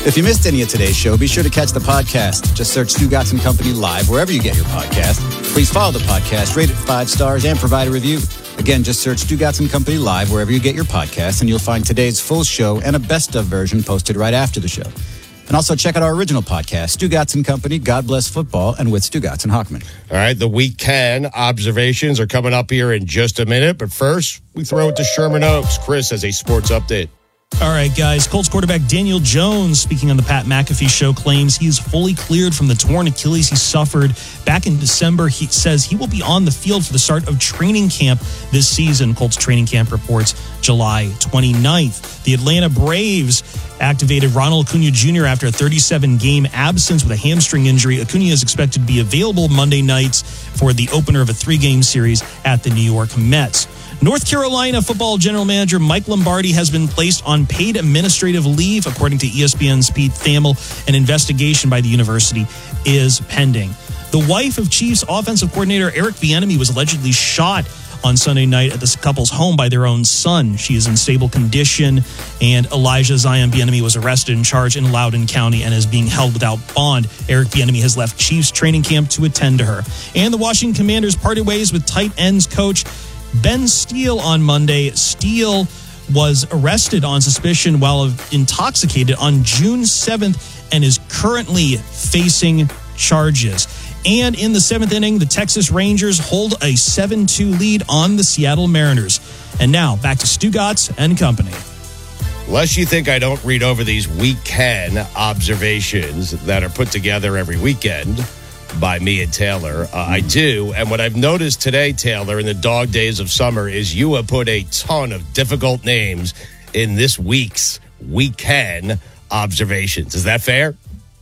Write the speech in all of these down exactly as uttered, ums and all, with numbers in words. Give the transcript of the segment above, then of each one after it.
If you missed any of today's show, be sure to catch the podcast. Just search Stugotz and Company Live wherever you get your podcast. Please follow the podcast, rate it five stars, and provide a review. Again, just search Stugotz and Company Live wherever you get your podcast, and you'll find today's full show and a best-of version posted right after the show. And also check out our original podcast, Stugotz and Company, God Bless Football, and with Stugotz and Hockman. All right, the weekend observations are coming up here in just a minute, but first, we throw it to Sherman Oaks. Chris has a sports update. All right, guys. Colts quarterback Daniel Jones, speaking on the Pat McAfee show, claims he is fully cleared from the torn Achilles he suffered back in December. He says he will be on the field for the start of training camp this season. Colts training camp reports July twenty-ninth. The Atlanta Braves activated Ronald Acuna Junior after a thirty-seven game absence with a hamstring injury. Acuna is expected to be available Monday nights for the opener of a three-game series at the New York Mets. North Carolina football general manager Mike Lombardi has been placed on paid administrative leave. According to E S P N's Pete Thamel, an investigation by the university is pending. The wife of Chiefs offensive coordinator Eric Bieniemy was allegedly shot on Sunday night at the couple's home by their own son. She is in stable condition, and Elijah Zion Bieniemy was arrested and charged in Loudoun County and is being held without bond. Eric Bieniemy has left Chiefs training camp to attend to her. And the Washington Commanders parted ways with tight ends coach Ben Steele on Monday. Steele was arrested on suspicion while intoxicated on June seventh and is currently facing charges. And in the seventh inning, the Texas Rangers hold a seven two lead on the Seattle Mariners. And now, back to Stugotz and Company. Lest you think I don't read over these weekend observations that are put together every weekend by me and Taylor. Uh, I do. And what I've noticed today, Taylor, in the dog days of summer, is you have put a ton of difficult names in this week's weekend observations. Is that fair?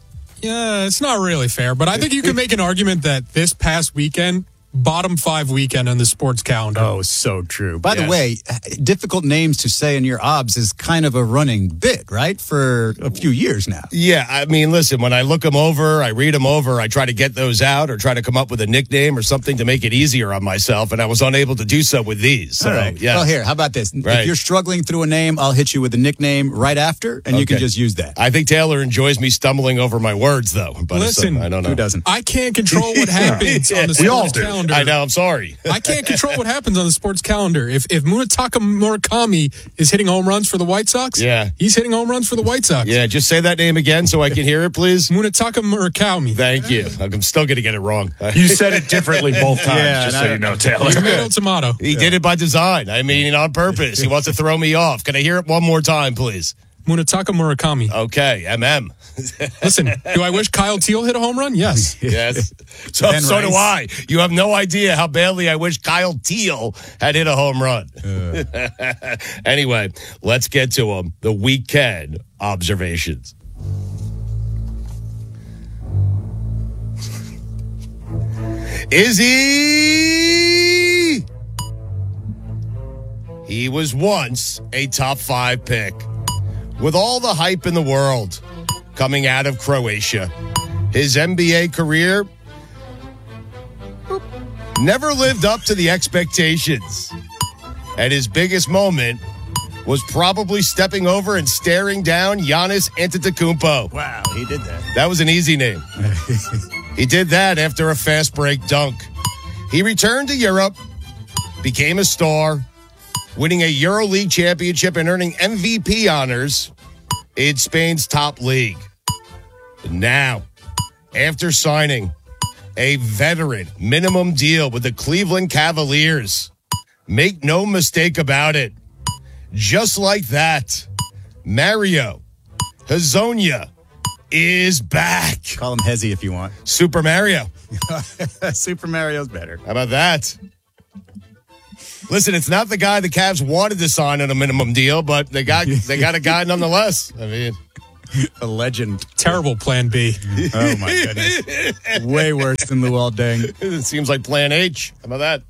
Yeah, it's not really fair, but I think you can make an argument that this past weekend, bottom five weekend on the sports calendar. Oh, so true. By Yes. the way, difficult names to say in your obs is kind of a running bit, right? For a few years now. Yeah, I mean, listen, when I look them over, I read them over, I try to get those out or try to come up with a nickname or something to make it easier on myself, and I was unable to do so with these. So, All right. yeah. Well, here, how about this? Right. If you're struggling through a name, I'll hit you with a nickname right after, and you can Okay. just use that. I think Taylor enjoys me stumbling over my words, though. But Listen, I don't know. Who doesn't? I can't control what happens on the We all sports do. calendar. I know, I'm sorry. I can't control what happens on the sports calendar. If if Munetaka Murakami is hitting home runs for the White Sox, Yeah. he's hitting home runs for the White Sox. Yeah, just say that name again so I can hear it, please. Munetaka Murakami. Thank you. I'm still going to get it wrong. You said it differently both times, Yeah, just and so I- you know, Taylor. Tomato, tomato. He did it by design. I mean, on purpose. He wants to throw me off. Can I hear it one more time, please? Munetaka Murakami. Okay, M M. Listen, do I wish Kyle Teal hit a home run? Yes. Yes. So, Ben so do I. Rice. You have no idea how badly I wish Kyle Teal had hit a home run. Anyway, let's get to them. The weekend observations. Is he? He was once a top five pick. With all the hype in the world coming out of Croatia, his N B A career never lived up to the expectations. And his biggest moment was probably stepping over and staring down Giannis Antetokounmpo. Wow, he did that. That was an easy name. He did that after a fast break dunk. He returned to Europe, became a star, winning a EuroLeague championship and earning M V P honors in Spain's top league. Now, after signing a veteran minimum deal with the Cleveland Cavaliers, make no mistake about it, just like that, Mario Hezonja is back. Call him Hezzy if you want. Super Mario. Super Mario's better. How about that? Listen, it's not the guy the Cavs wanted to sign on a minimum deal, but they got they got a guy nonetheless. I mean, A legend. Terrible plan B. Oh, my goodness. Way worse than Luol Deng. it seems like Plan H. How about that?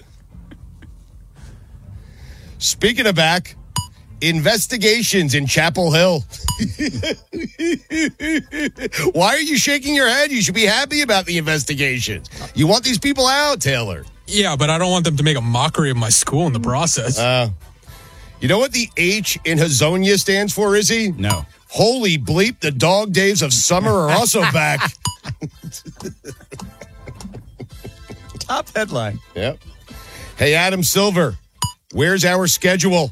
Speaking of back, investigations in Chapel Hill. Why are you shaking your head? You should be happy about the investigations. You want these people out, Taylor. Yeah, but I don't want them to make a mockery of my school in the process. Uh, you know what the H in Hezonja stands for, Izzy? No. Holy bleep, the dog days of summer are also back. Top headline. Yep. Hey, Adam Silver, where's our schedule?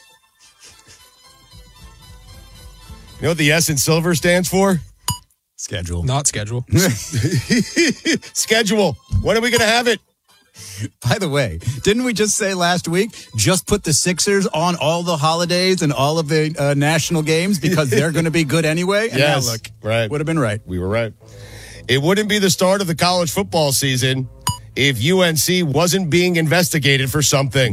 You know what the S in Silver stands for? Schedule. Not schedule. Schedule. When are we going to have it? By the way, didn't we just say last week, just put the Sixers on all the holidays and all of the uh, national games because they're going to be good anyway? And Yes, now look, right. Would have been right. We were right. It wouldn't be the start of the college football season if U N C wasn't being investigated for something.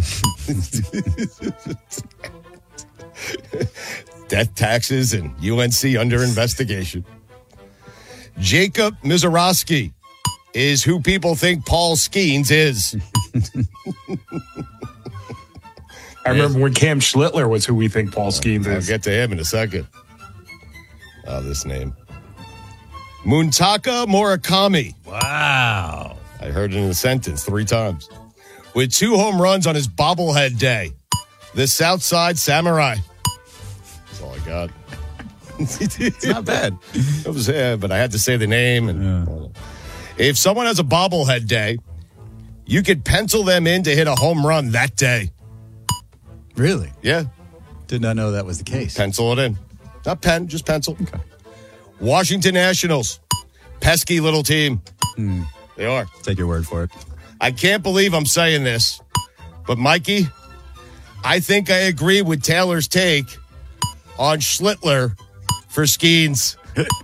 Death taxes and U N C under investigation. Jacob Mizorowski is who people think Paul Skeens is. I remember when Cam Schlittler was who we think Paul Skeens I'll is. get to him in a second. Oh, this name. Muntaka Murakami. Wow. I heard it in a sentence three times. With two home runs on his bobblehead day. The Southside Samurai. That's all I got. It's not bad. It was, yeah, but I had to say the name. And Yeah. If someone has a bobblehead day, you could pencil them in to hit a home run that day. Really? Yeah, Did not know that was the case. pencil it in. Not pen, just pencil. Okay. Washington Nationals. Pesky little team. Hmm. They are. Take your word for it. I can't believe I'm saying this, but Mikey, I think I agree with Taylor's take on Schlittler for Skeens.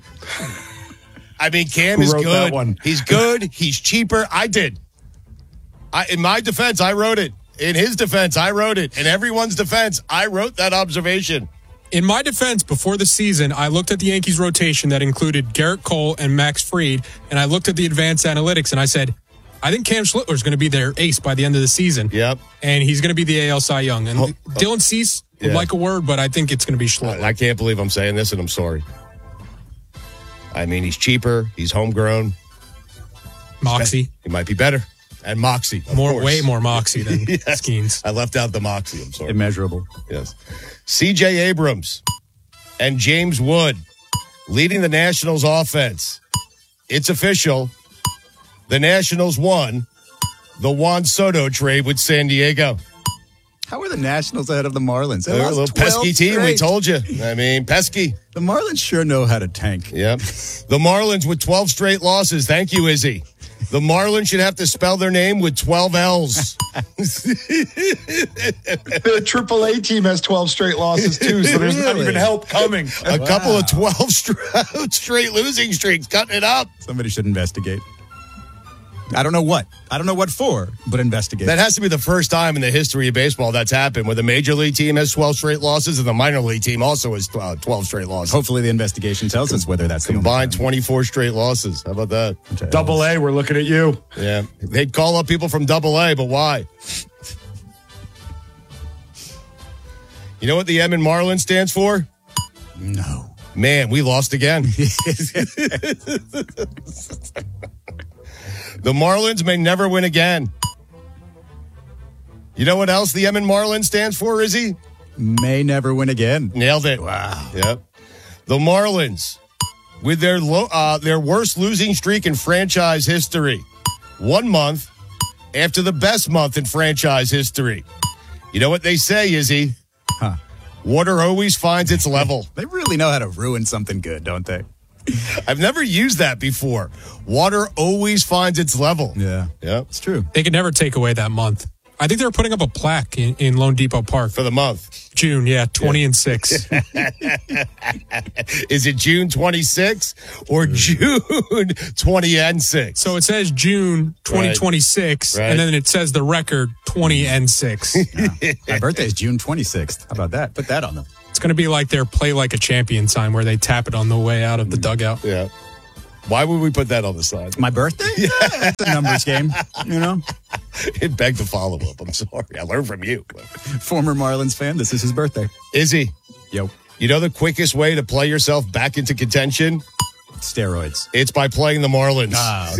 I mean, Cam Who is wrote good. that one? He's good. He's cheaper. I did. I, in my defense, I wrote it. In his defense, I wrote it. In everyone's defense, I wrote that observation. In my defense, before the season, I looked at the Yankees rotation that included Garrett Cole and Max Fried, and I looked at the advanced analytics, and I said, I think Cam Schlittler is going to be their ace by the end of the season. Yep. And he's going to be the A L Cy Young. And Oh, Dylan Cease would yeah. like a word, but I think it's going to be Schlittler. I can't believe I'm saying this, and I'm sorry. I mean, he's cheaper. He's homegrown. Moxie. He might be better. And Moxie. of More, course. way more Moxie than Yes. Skeens. I left out the Moxie. I'm sorry. Immeasurable. Yes. C J Abrams and James Wood leading the Nationals offense. It's official. The Nationals won the Juan Soto trade with San Diego. How are the Nationals ahead of the Marlins? They They're a lost little twelve pesky team, we straight. told you. I mean, pesky. The Marlins sure know how to tank. Yep. The Marlins with twelve straight losses. Thank you, Izzy. The Marlins should have to spell their name with twelve L's. The triple A team has twelve straight losses, too, so there's not Really? even help coming. A Wow. couple of twelve straight losing streaks, cutting it up. Somebody should investigate. I don't know what. I don't know what for, but investigate. That has to be the first time in the history of baseball that's happened, where the major league team has twelve straight losses and the minor league team also has uh, twelve straight losses. Hopefully the investigation tells us whether that's the only Combined time. twenty-four straight losses. How about that? Double A, we're looking at you. Yeah. They'd call up people from double A, but why? You know what the M in Marlin stands for? No. Man, we lost again. The Marlins may never win again. You know what else the M in Marlin stands for, Izzy? May never win again. Nailed it. Wow. Yep. The Marlins, with their low, uh, their worst losing streak in franchise history, one month after the best month in franchise history. You know what they say, Izzy? Huh. Water always finds its level. They really know how to ruin something good, don't they? I've never used that before. Water always finds its level. Yeah. Yep. It's true. They could never take away that month. I think they were putting up a plaque in, in Lone Depot Park. For the month. June, yeah, twenty and six. Is it June twenty-sixth or June twenty and six? So it says June twenty twenty-six, Right. and then it says the record twenty and six. My birthday is June twenty-sixth. How about that? Put that on them. It's going to be like their play like a champion sign where they tap it on the way out of the dugout. Yeah. Why would we put that on the side? My birthday? Yeah. It's a numbers game, you know? It begged to follow up. I'm sorry. I learned from you. Former Marlins fan, this is his birthday. Izzy, Yo, you know the quickest way to play yourself back into contention? steroids. It's by playing the Marlins. Ah,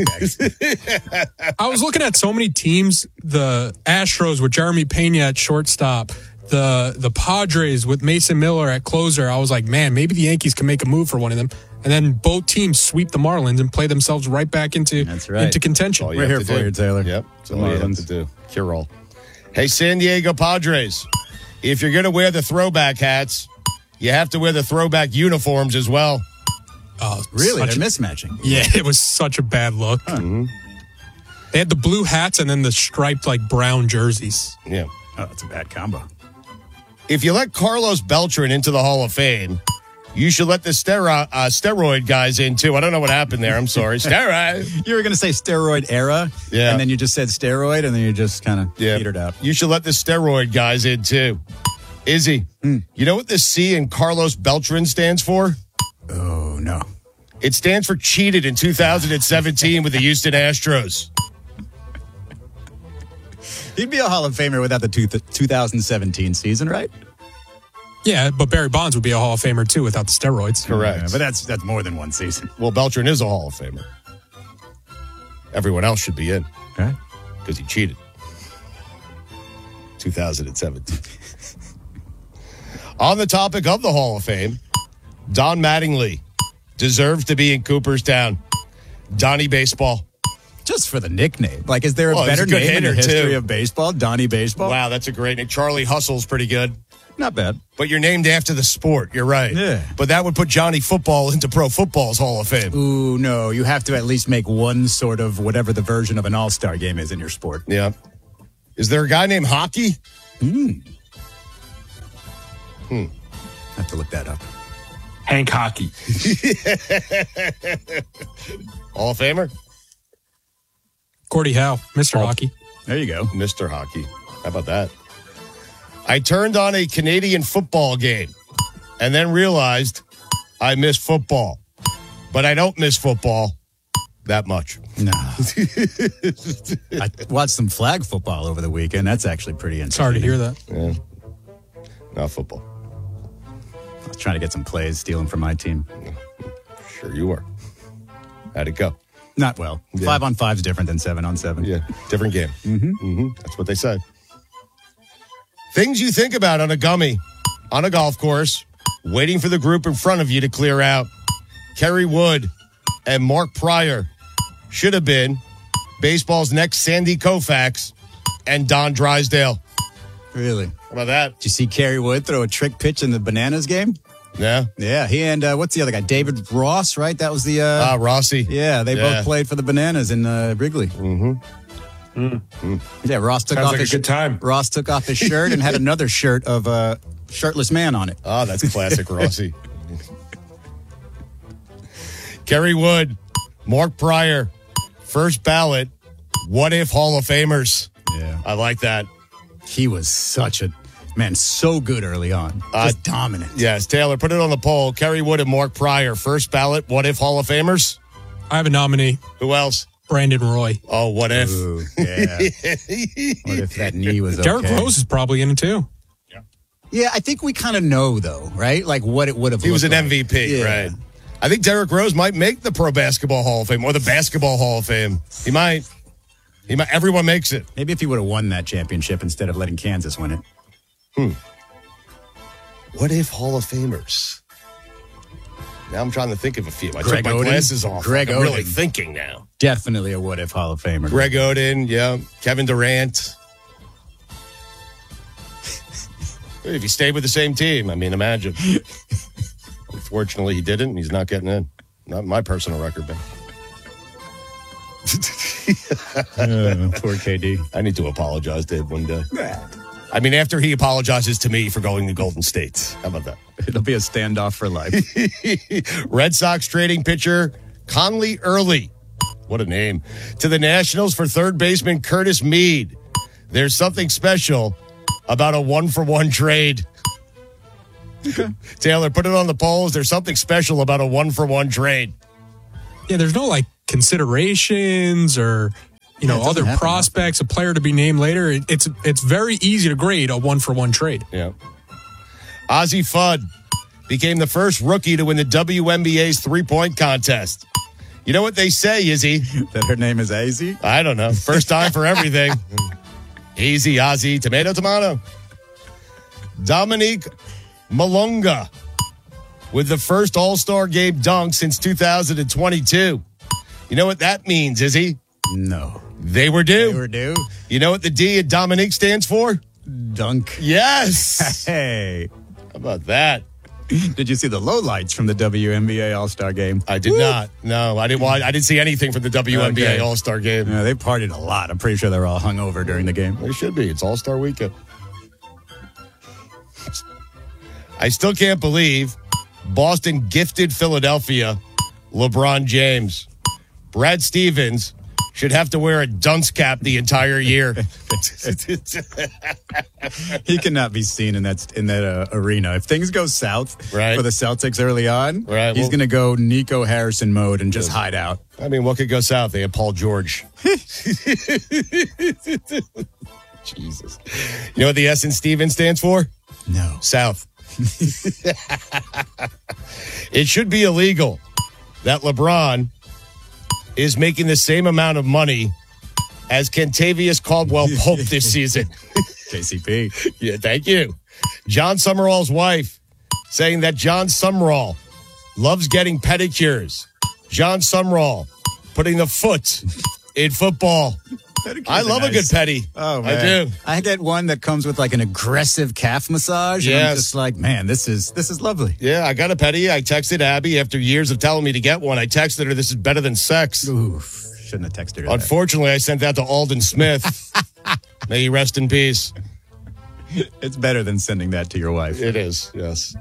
okay. I was looking at so many teams, the Astros with Jeremy Pena at shortstop, the the Padres with Mason Miller at closer, I was like, man, maybe the Yankees can make a move for one of them. And then both teams sweep the Marlins and play themselves right back into, That's right. into contention. All you We're have here to for do. you, Taylor. Yep. That's The all you have Marlins. to do. Cure all. Hey, San Diego Padres, if you're going to wear the throwback hats, you have to wear the throwback uniforms as well. Oh, Really? such They're a- mismatching. Yeah, it was such a bad look. Mm-hmm. They had the blue hats and then the striped, like, brown jerseys. Yeah. Oh, that's a bad combo. If you let Carlos Beltran into the Hall of Fame, you should let the stero- uh, steroid guys in, too. I don't know what happened there. I'm sorry. Steroid. You were going to say steroid era, Yeah. and then you just said steroid, and then you just kind of Yeah. petered out. You should let the steroid guys in, too. Izzy, Hmm. you know what the C in Carlos Beltran stands for? Oh, no. It stands for cheated in two thousand seventeen with the Houston Astros. He'd be a Hall of Famer without the two, two thousand seventeen season, right? Yeah, but Barry Bonds would be a Hall of Famer, too, without the steroids. Correct. Yeah, but that's that's more than one season. Well, Beltran is a Hall of Famer. Everyone else should be in Okay. because he cheated. two thousand seventeen. On the topic of the Hall of Fame, Don Mattingly deserves to be in Cooperstown. Donnie Baseball. Just for the nickname. Like, is there a Oh, he's better a good name in the hitter, history too. of baseball? Donnie Baseball? Wow, that's a great name. Charlie Hustle's pretty good. Not bad. But you're named after the sport. You're right. Yeah. But that would put Johnny Football into Pro Football's Hall of Fame. Ooh, no. You have to at least make one sort of whatever the version of an all-star game is in your sport. Yeah. Is there a guy named Hockey? Have to look that up. Hank Hockey. Hall of Famer? Gordie Howe, Mister Oh. Hockey. There you go. Mister Hockey. How about that? I turned on a Canadian football game and then realized I miss football. But I don't miss football that much. No. I watched some flag football over the weekend. That's actually pretty interesting. Sorry to hear that. Yeah. Not football. I was trying to get some plays, stealing from my team. Sure you were. How'd it go? Not well. Yeah. Five on five is different than seven on seven. Yeah, different game. Mm-hmm. Mm-hmm. That's what they said. Things you think about on a gummy, on a golf course, waiting for the group in front of you to clear out. Kerry Wood and Mark Pryor should have been baseball's next Sandy Koufax and Don Drysdale. Really? How about that? Did you see Kerry Wood throw a trick pitch in the Bananas game? Yeah. Yeah, he and uh, what's the other guy? David Ross, right? That was the. Uh, Ah, Rossi. yeah, they yeah. both played for the Bananas in uh, Wrigley. Mm-hmm. Yeah, Ross took Sounds off like a his good time. Ross took off his shirt and had another shirt of a uh, shirtless man on it. Oh, that's classic Rossi. Kerry Wood, Mark Pryor, first ballot. What if Hall of Famers? Yeah, I like that. he was such a man, so good early on, Uh, just dominant. Yes, Taylor, put it on the poll. Kerry Wood and Mark Pryor, first ballot. What if Hall of Famers? I have a nominee, Who else? Brandon Roy. Oh, what if? Ooh, yeah. What if that knee was okay? Derek Rose is probably in it, too. Yeah, I think we kind of know though, right? Like what it would have. He was an looked M V like. P, Yeah. right? I think Derrick Rose might make the Pro Basketball Hall of Fame or the Basketball Hall of Fame. He might. He might. Everyone makes it. Maybe if he would have won that championship instead of letting Kansas win it. What if Hall of Famers? Now I'm trying to think of a few. I Greg took my Oden. glasses off. Greg I'm really Oden. thinking now. Definitely a what if Hall of Famer. Greg Oden, yeah. Kevin Durant. If he stayed with the same team, I mean, imagine. Unfortunately, he didn't. He's not getting in. Not my personal record, man. Uh, poor K D. I need to apologize to him one day. I mean, after he apologizes to me for going to Golden State. How about that? It'll be a standoff for life. Red Sox trading pitcher Conley Early. What a name. To the Nationals for third baseman Curtis Mead. There's something special about a one-for-one trade. Taylor, put it on the polls. There's something special about a one-for-one trade. Yeah, there's no, like, considerations or, you know, Yeah, it doesn't other happen prospects, a player to be named later. It- It's it's very easy to grade a one-for-one trade. Yeah. Ozzie Fudd became the first rookie to win the W N B A's three-point contest. You know what they say, Izzy? That her name is A Z? I don't know. First time for everything. Easy, Ozzy. Tomato, tomato. Dominique Malonga with the first All-Star Game dunk since two thousand twenty-two. You know what that means, Izzy? No. They were due. They were due. You know what the D at Dominique stands for? Dunk. Yes. Hey. How about that? Did you see the lowlights from the W N B A All-Star Game? I did Woo. not. No, I didn't. I didn't see anything from the W N B A okay. All-Star Game. Yeah, they partied a lot. I'm pretty sure they were all hungover during the game. They should be. It's All-Star Weekend. I still can't believe Boston gifted Philadelphia LeBron James. Brad Stevens should have to wear a dunce cap the entire year. He cannot be seen in that in that uh, arena. If things go south right. for the Celtics early on, right. he's well, going to go Nico Harrison mode and just yes. hide out. I mean, what could go south? They have Paul George. Jesus. You know what the S in Stevens stands for? No. South. It should be illegal that LeBron is making the same amount of money as Kentavious Caldwell-Pope this season. K C P. Yeah, thank you. John Summerall's wife saying that John Summerall loves getting pedicures. John Summerall putting the foot in football. Pedicures I love nice. a good petty. Oh, man. I do. I get one that comes with like an aggressive calf massage. And yes. I'm just like, man, this is this is lovely. Yeah, I got a petty. I texted Abby after years of telling me to get one. I texted her, this is better than sex. Oof. Shouldn't have texted her. Unfortunately, that. I sent that to Alden Smith. May he rest in peace. It's better than sending that to your wife. It is, yes.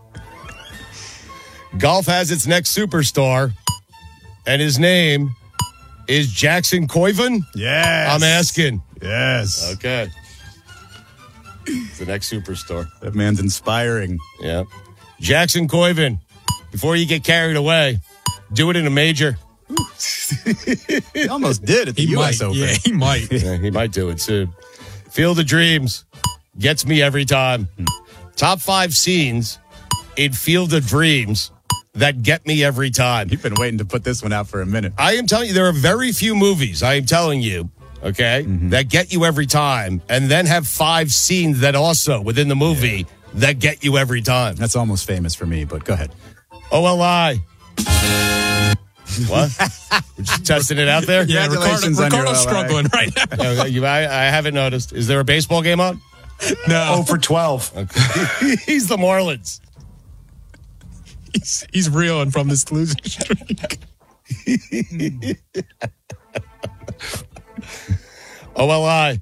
Golf has its next superstar, and his name is Jackson Koivun? Yes. I'm asking. Yes. Okay. It's the next superstar. That man's inspiring. Yeah. Jackson Koivun, before you get carried away, do it in a major. He almost did at the he U S might. Open. Yeah, he might. Yeah, he might do it soon. Field of Dreams gets me every time. Hmm. Top five scenes in Field of Dreams that get me every time. You've been waiting to put this one out for a minute. I am telling you, there are very few movies, I am telling you, okay, mm-hmm. that get you every time and then have five scenes that also, within the movie, yeah. that get you every time. That's almost famous for me, but go ahead. O L I. What? We're just testing it out there? Yeah, Ricardo, Ricardo's struggling right now. you, I, I haven't noticed. Is there a baseball game on? No. oh for twelve. Okay. He's the Marlins. He's, he's reeling from this losing streak. O L I.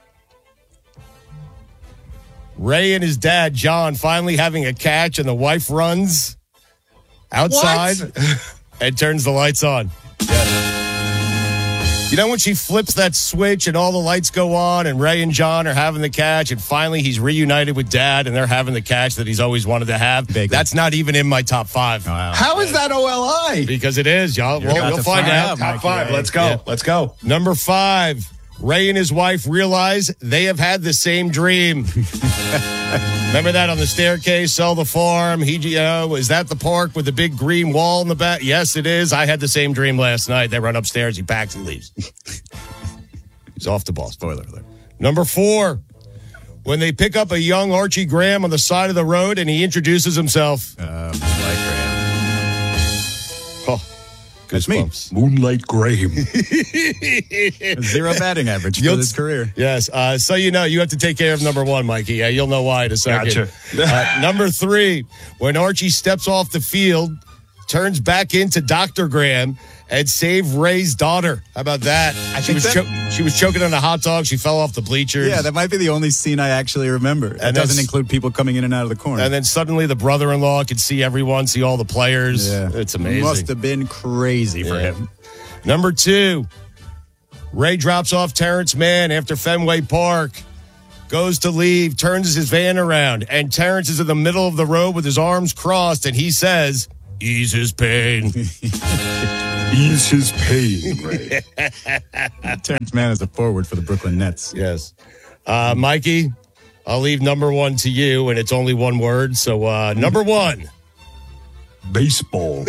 Ray and his dad, John, finally having a catch, and the wife runs outside and turns the lights on. Yeah. You know when she flips that switch and all the lights go on and Ray and John are having the catch and finally he's reunited with dad and they're having the catch that he's always wanted to have? Big. That's not even in my top five. Wow. How is that O L I? Because it is, y'all. We'll, we'll find out. out. Top five. Ray. Let's go. Yeah. Let's go. Number five. Ray and his wife realize they have had the same dream. Remember that on the staircase, sell the farm. He, you know, is that the park with the big green wall in the back? Yes, it is. I had the same dream last night. They run upstairs. He packs and leaves. He's off the ball. Spoiler alert. Number four, when they pick up a young Archie Graham on the side of the road and he introduces himself. Um, like Graham. Oh. That's me. Moonlight Graham. Zero batting average for his career. Yes. Uh, so you know, you have to take care of number one, Mikey. Yeah, you'll know why in a second. Gotcha. uh, number three, when Archie steps off the field, turns back into Doctor Graham, and save Ray's daughter. How about that? I she was that, cho- she was choking on a hot dog. She fell off the bleachers. Yeah, that might be the only scene I actually remember. It doesn't include people coming in and out of the corner. And then suddenly the brother-in-law could see everyone, see all the players. Yeah. It's amazing. Must have been crazy for yeah. him. Number two, Ray drops off Terrence Mann after Fenway Park. Goes to leave, turns his van around, and Terrence is in the middle of the road with his arms crossed, and he says, "Ease his pain." Ease his pain, Ray. Terrence Mann is a forward for the Brooklyn Nets. Yes. Uh, Mikey, I'll leave number one to you, and it's only one word. So, uh, number one. Baseball.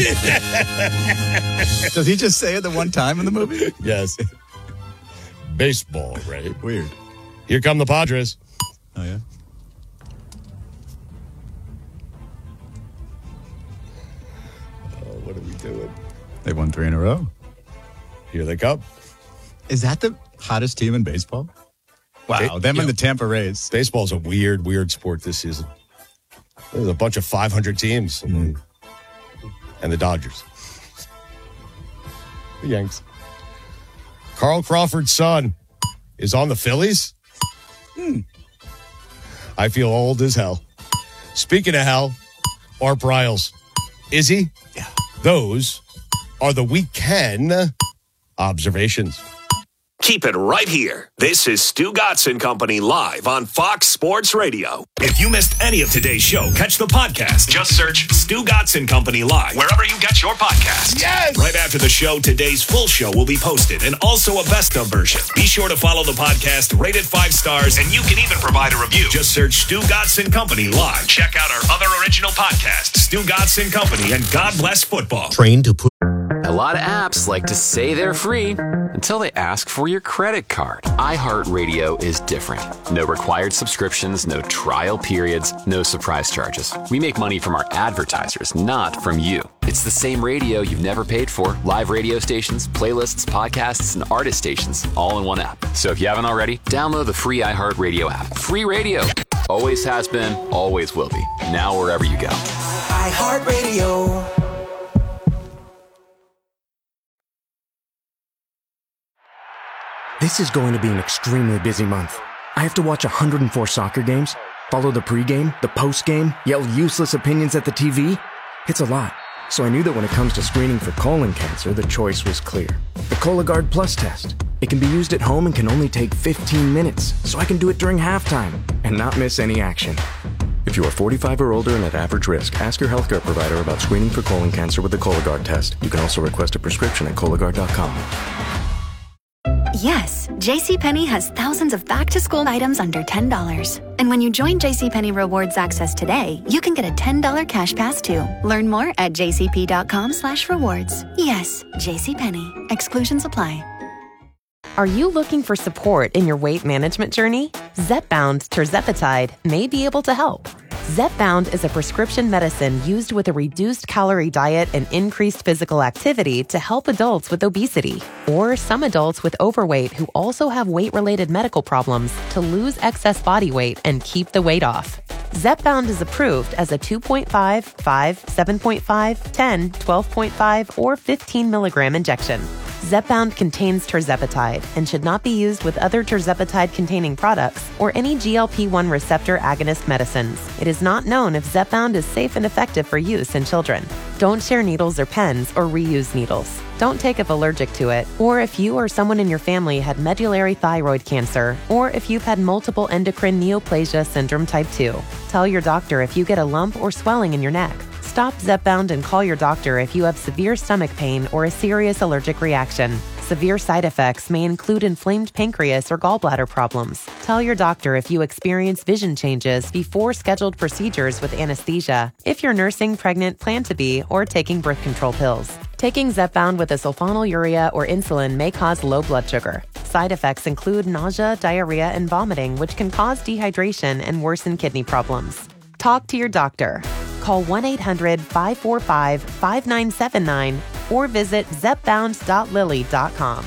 Does he just say it the one time in the movie? Yes. Baseball, Ray. Weird. Here come the Padres. Oh, yeah? What are we doing? They won three in a row. Here they come. Is that the hottest team in baseball? Wow, them yeah. and the Tampa Rays. Baseball's a weird, weird sport this season. There's a bunch of five hundred teams. Mm. And the Dodgers. The Yanks. Carl Crawford's son is on the Phillies. Hmm. I feel old as hell. Speaking of hell, Art Briles. Is he? Yeah. Those are the weekend observations. Keep it right here. This is Stu Gatz and Company live on Fox Sports Radio. If you missed any of today's show, catch the podcast. Just search Stu Gatz and Company live wherever you get your podcasts. Yes! Right after the show, today's full show will be posted and also a best of version. Be sure to follow the podcast, rate it five stars, and you can even provide a review. Just search Stu Gatz and Company live. Check out our other original podcasts, Stu Gatz and Company and God Bless Football. Trained to put. A lot of apps like to say they're free until they ask for your credit card. iHeartRadio is different. No required subscriptions, no trial periods, no surprise charges. We make money from our advertisers, not from you. It's the same radio you've never paid for. Live radio stations, playlists, podcasts, and artist stations all in one app. So if you haven't already, download the free iHeartRadio app. Free radio. Always has been, always will be. Now wherever you go. iHeartRadio. This is going to be an extremely busy month. I have to watch one hundred four soccer games, follow the pregame, the postgame, yell useless opinions at the T V. It's a lot. So I knew that when it comes to screening for colon cancer, the choice was clear. The Cologuard Plus test. It can be used at home and can only take fifteen minutes, so I can do it during halftime and not miss any action. If you are forty-five or older and at average risk, ask your healthcare provider about screening for colon cancer with the Cologuard test. You can also request a prescription at Cologuard dot com. Yes, JCPenney has thousands of back-to-school items under ten dollars. And when you join JCPenney Rewards Access today, you can get a ten dollars cash pass too. Learn more at jcp.com slash rewards. Yes, JCPenney. Exclusions apply. Are you looking for support in your weight management journey? Zepbound tirzepatide may be able to help. Zepbound is a prescription medicine used with a reduced calorie diet and increased physical activity to help adults with obesity or some adults with overweight who also have weight-related medical problems to lose excess body weight and keep the weight off. Zepbound is approved as a two point five, five, seven point five, ten, twelve point five, or fifteen milligram injection. Zepbound contains tirzepatide and should not be used with other tirzepatide-containing products or any G L P one receptor agonist medicines. It is not known if Zepbound is safe and effective for use in children. Don't share needles or pens or reuse needles. Don't take if allergic to it, or if you or someone in your family had medullary thyroid cancer, or if you've had multiple endocrine neoplasia syndrome type two. Tell your doctor if you get a lump or swelling in your neck. Stop Zepbound and call your doctor if you have severe stomach pain or a serious allergic reaction. Severe side effects may include inflamed pancreas or gallbladder problems. Tell your doctor if you experience vision changes before scheduled procedures with anesthesia, if you're nursing, pregnant, plan to be, or taking birth control pills. Taking Zepbound with a sulfonylurea or insulin may cause low blood sugar. Side effects include nausea, diarrhea, and vomiting, which can cause dehydration and worsen kidney problems. Talk to your doctor. Call one eight hundred, five four five, five nine seven nine or visit zepbound dot lilly dot com.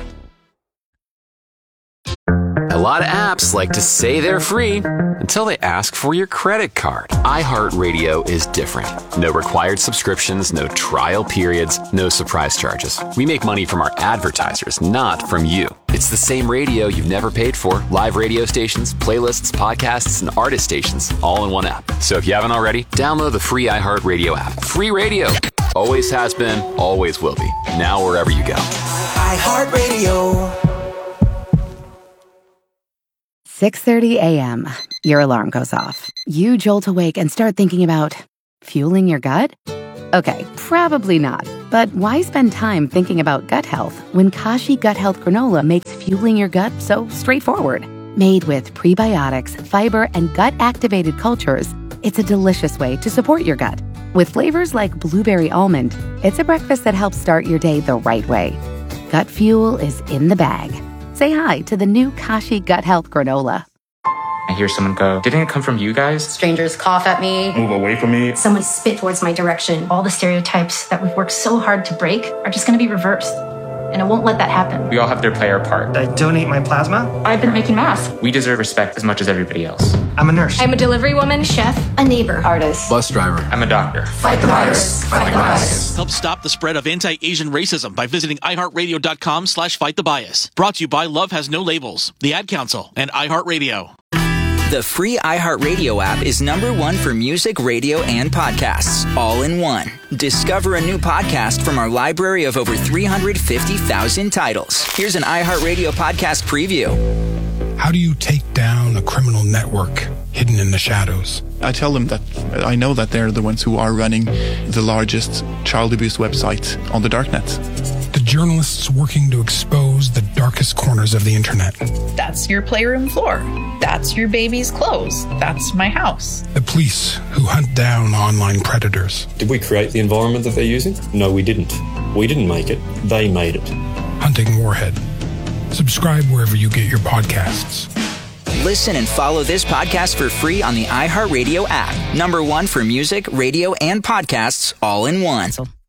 A lot of apps like to say they're free until they ask for your credit card. iHeartRadio is different. No required subscriptions, no trial periods, no surprise charges. We make money from our advertisers, not from you. It's the same radio you've never paid for. Live radio stations, playlists, podcasts, and artist stations all in one app. So if you haven't already, download the free iHeartRadio app. Free radio. Always has been, always will be. Now wherever you go. iHeartRadio. six thirty a.m. Your alarm goes off. You jolt awake and start thinking about fueling your gut? Okay, probably not. But why spend time thinking about gut health when Kashi Gut Health Granola makes fueling your gut so straightforward? Made with prebiotics, fiber, and gut-activated cultures, it's a delicious way to support your gut. With flavors like blueberry almond, it's a breakfast that helps start your day the right way. Gut fuel is in the bag. Say hi to the new Kashi Gut Health Granola. I hear someone go, didn't it come from you guys? Strangers cough at me. Move away from me. Someone spit towards my direction. All the stereotypes that we've worked so hard to break are just going to be reversed. And I won't let that happen. We all have to play our part. I donate my plasma. I've been making masks. We deserve respect as much as everybody else. I'm a nurse. I'm a delivery woman, chef, a neighbor, artist, Bus driver. I'm a doctor. Fight the virus. Fight the bias. Help stop the spread of anti-Asian racism by visiting iHeartRadio.com slash fight the bias. Brought to you by Love Has No Labels, the Ad Council, and iHeartRadio. The free iHeartRadio app is number one for music, radio, and podcasts, all in one. Discover a new podcast from our library of over three hundred fifty thousand titles. Here's an iHeartRadio podcast preview. How do you take down a criminal network hidden in the shadows? I tell them that I know that they're the ones who are running the largest child abuse website on the darknet. The journalists working to expose the darkest corners of the internet. That's your playroom floor. That's your baby's clothes. That's my house. The police who hunt down online predators. Did we create the environment that they're using? No, we didn't. We didn't make it. They made it. Hunting Warhead. Subscribe wherever you get your podcasts. Listen and follow this podcast for free on the iHeartRadio app. Number one for music, radio, and podcasts, all in one.